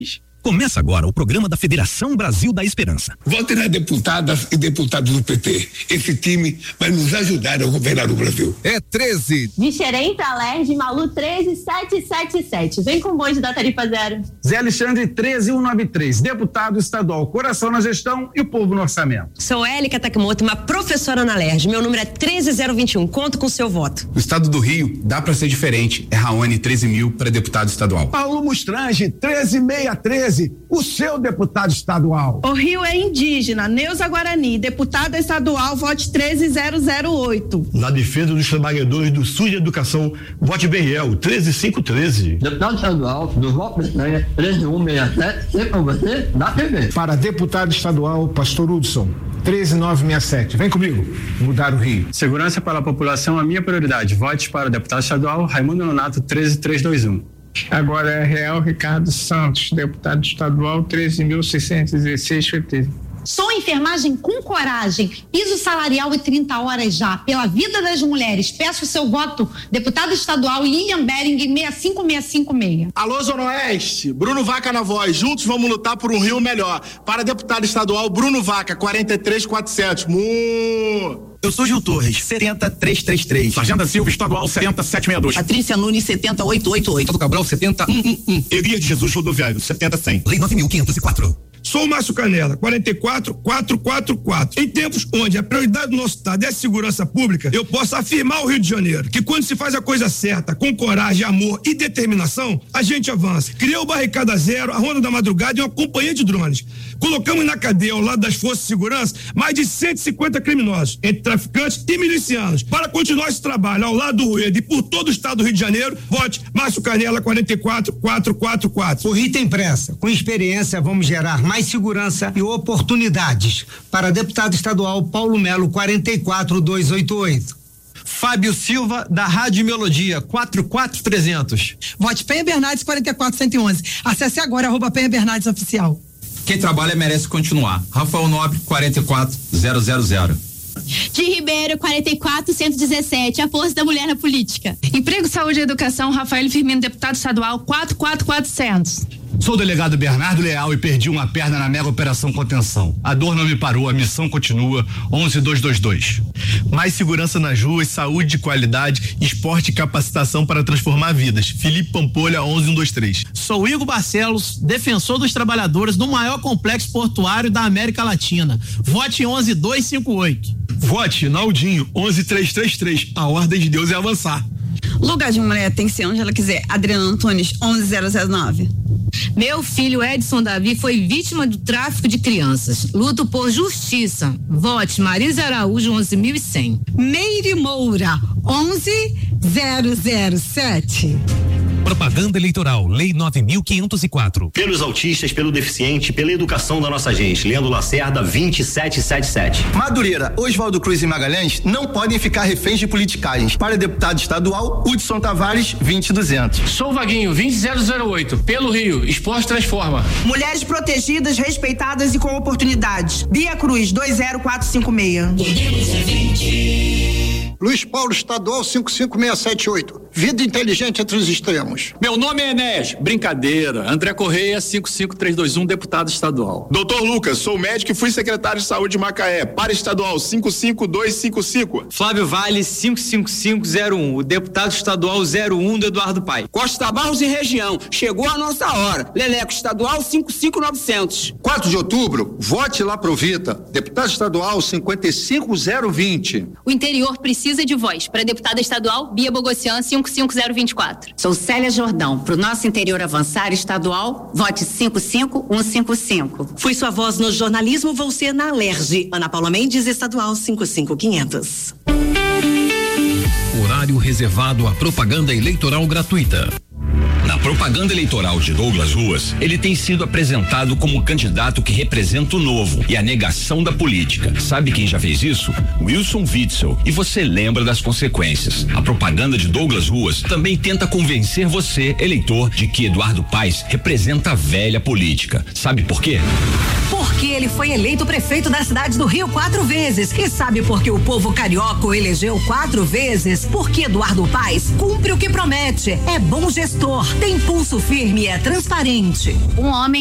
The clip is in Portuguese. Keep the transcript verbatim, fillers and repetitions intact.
Começa agora o programa da Federação Brasil da Esperança. Vote nas deputadas e deputados do P T. Esse time vai nos ajudar a governar o Brasil. É treze. De Xerém pra Alerj, Malu treze sete sete sete. Vem com o bonde da tarifa zero. Zé Alexandre treze cento e noventa e três. Deputado estadual, coração na gestão e o povo no orçamento. Sou Élica Takimoto, uma professora na Alerj. Meu número é treze zero vinte e um. Conto com o seu voto. No estado do Rio, dá pra ser diferente. É Raoni treze mil para deputado estadual. Paulo Mustrange treze seiscentos e treze. O seu deputado estadual. O Rio é indígena, Neuza Guarani, deputada estadual, vote treze zero zero oito. Na defesa dos trabalhadores do SUS de Educação, vote Beriel, treze cinco treze. Deputado estadual do Voto Estranha, treze um seis sete, sempre com você, na T V. Para deputado estadual, Pastor Hudson, treze nove seis sete. Vem comigo, mudar o Rio. Segurança para a população, a minha prioridade. Vote para o deputado estadual, Raimundo Nonato, treze três dois um. Agora é Real Ricardo Santos, deputado estadual, treze mil seiscentos e dezesseis, P T. Sou enfermagem com coragem, piso salarial e trinta horas já, pela vida das mulheres. Peço o seu voto, deputado estadual Lilian Bering, seis cinco seis cinco seis. Alô, Zona Oeste, Bruno Vaca na voz, juntos vamos lutar por um Rio melhor. Para deputado estadual Bruno Vaca, quarenta e três quatrocentos. Mu! Eu sou Gil Torres, setenta trezentos e trinta e três. Sargento Silva, estadual, setenta setecentos e sessenta e dois. Patrícia Nunes, setenta oitocentos e oitenta e oito. Santo Cabral, setenta um um um. Elias de Jesus, rodoviário, setenta cem. Lei nove mil quinhentos e quatro. Sou o Márcio Canela, quarenta e quatro quatrocentos e quarenta e quatro. Em tempos onde a prioridade do nosso estado é a segurança pública, eu posso afirmar ao Rio de Janeiro que quando se faz a coisa certa, com coragem, amor e determinação, a gente avança. Criou o Barricada Zero, a Ronda da Madrugada e uma companhia de drones. Colocamos na cadeia, ao lado das forças de segurança, mais de cento e cinquenta criminosos, entre traficantes e milicianos. Para continuar esse trabalho ao lado do Rueda e por todo o estado do Rio de Janeiro, vote Márcio Canela, quarenta e quatro quatrocentos e quarenta e quatro. O Rio tem pressa. Com experiência, vamos gerar mais segurança e oportunidades. Para deputado estadual Paulo Melo, quarenta e quatro duzentos e oitenta e oito. Fábio Silva, da Rádio Melodia, quarenta e quatro trezentos. Vote Penha Bernardes, quarenta e quatro cento e onze. Acesse agora, arroba Penha Bernardes Oficial. Quem trabalha merece continuar. Rafael Nobre, quarenta e quatro zero zero zero. De Ribeiro, quarenta e quatro cento e dezessete, a força da mulher na política. Emprego, saúde e educação, Rafael Firmino, deputado estadual, quarenta e quatro quatrocentos. Sou o delegado Bernardo Leal e perdi uma perna na mega operação contenção. A dor não me parou, a missão continua. onze dois dois dois. Mais segurança nas ruas, saúde de qualidade, esporte e capacitação para transformar vidas. Felipe Pampolha, onze um dois três. Sou Igor Barcelos, defensor dos trabalhadores do maior complexo portuário da América Latina. Vote onze dois cinco oito. Vote Naldinho, onze três três três. A ordem de Deus é avançar. Lugar de mulher tem que ser onde ela quiser. Adriana Antunes, onze zero zero nove. Meu filho Edson Davi foi vítima do tráfico de crianças. Luto por justiça. Vote Marisa Araújo, onze mil e cem. Meire Moura, onze zero zero sete. Propaganda eleitoral, Lei nove mil quinhentos e quatro. Pelos autistas, pelo deficiente, pela educação da nossa gente. Leandro Lacerda, vinte e sete setenta e sete. Madureira, Oswaldo Cruz e Magalhães não podem ficar reféns de politicagens. Para deputado estadual, Hudson Tavares, vinte e duzentos. Sou Vaguinho, vinte zero zero oito. Pelo Rio, Esporte Transforma. Mulheres protegidas, respeitadas e com oportunidades. Bia Cruz, dois zero quatro cinco seis. Podemos é vinte. Luiz Paulo, estadual, cinco cinco seis sete oito. Vida inteligente entre os extremos. Meu nome é Enéas. Brincadeira. André Correia, cinco cinco três dois um, deputado estadual. Doutor Lucas, sou médico e fui secretário de saúde de Macaé. Para estadual, cinco cinco dois cinco cinco. Flávio Vale, cinco cinco cinco zero um. O deputado estadual zero um do Eduardo Paes. Costa Barros e região. Chegou a nossa hora. Leleco estadual, cinco cinco novecentos. quatro de outubro, vote lá Provita. Deputado estadual, cinquenta e cinco zero vinte. O interior precisa de voz. Para deputada estadual, Bia Bogossian, cinco cinco zero vinte e quatro. Sou Célia Jordão. Pro nosso interior avançar estadual, vote cinco cinco um cinco cinco. Fui sua voz no jornalismo, vou ser na Alerj. Ana Paula Mendes, estadual cinco cinco quinhentos. Horário reservado à propaganda eleitoral gratuita. Na propaganda eleitoral de Douglas Ruas, ele tem sido apresentado como o candidato que representa o novo e a negação da política. Sabe quem já fez isso? Wilson Witzel. E você lembra das consequências. A propaganda de Douglas Ruas também tenta convencer você, eleitor, de que Eduardo Paes representa a velha política. Sabe por quê? porque ele foi eleito prefeito da cidade do Rio quatro vezes. E sabe por que o povo carioca o elegeu quatro vezes? Porque Eduardo Paes cumpre o que promete. É bom gestor, tem pulso firme e é transparente. Um homem